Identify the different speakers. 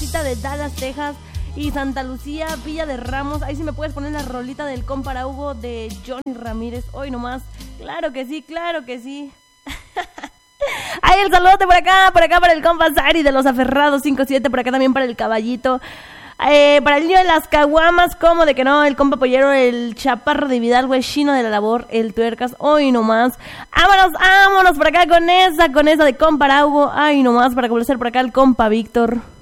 Speaker 1: racita de Dallas, Texas y Santa Lucía, Villa de Ramos. Ahí sí me puedes poner la rolita del compa Hugo de Johnny Ramírez. Hoy nomás. Claro que sí, claro que sí. Ahí el saludote por acá para el compa Sari de los Aferrados 57, por acá también para el Caballito. Para el niño de las caguamas, como de que no, el compa Pollero, el Chaparro de Vidal, güey, Chino de la Labor, el Tuercas, hoy nomás. Vámonos por acá con esa de compa Hugo, ay nomás, para complacer por acá el compa Víctor.